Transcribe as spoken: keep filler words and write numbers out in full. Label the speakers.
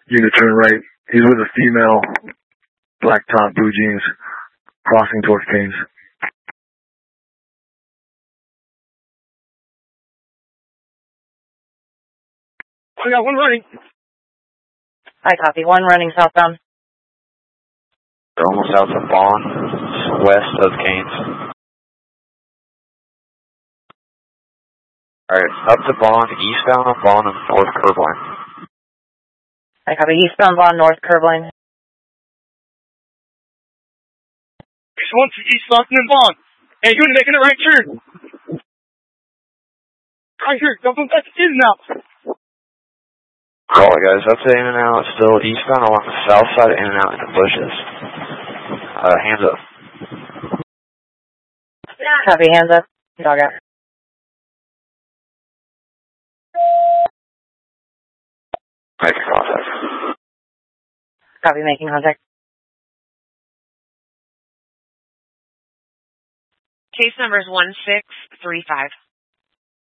Speaker 1: Unit turn right. He's with a female, black top, blue jeans, crossing towards Canes.
Speaker 2: I got one running.
Speaker 3: I copy. One running southbound.
Speaker 4: They're almost out to Vaughn, west of Canes. Alright, up to Vaughn, eastbound on Vaughn and north curb line.
Speaker 3: I copy. Eastbound Vaughn, north curb line.
Speaker 2: There's one to East Lawson and Vaughn. Hey, you're making a right turn. Right here. Don't go back to in and out.
Speaker 4: Call it, guys. Up to in and out. Still eastbound along the south side, in and out in the bushes. Uh, hands up.
Speaker 3: Copy. Hands up. Dog out.
Speaker 4: Making contact.
Speaker 3: Copy. Making contact.
Speaker 5: Case number is one six three five.